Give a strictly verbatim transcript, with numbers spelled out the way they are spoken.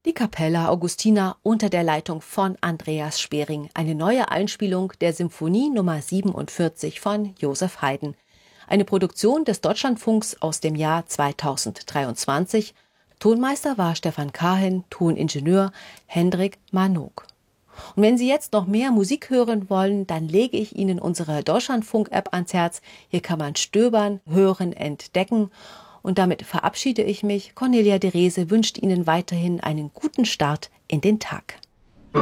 Die Capella Augustina unter der Leitung von Andreas Spering. Eine neue Einspielung der Symphonie Nummer siebenundvierzig von Joseph Haydn. Eine Produktion des Deutschlandfunks aus dem Jahr zweitausenddreiundzwanzig. Tonmeister war Stefan Kahen, Toningenieur Hendrik Manuk. Und wenn Sie jetzt noch mehr Musik hören wollen, dann lege ich Ihnen unsere Deutschlandfunk-App ans Herz. Hier kann man stöbern, hören, entdecken. Und damit verabschiede ich mich. Cornelia Derese wünscht Ihnen weiterhin einen guten Start in den Tag.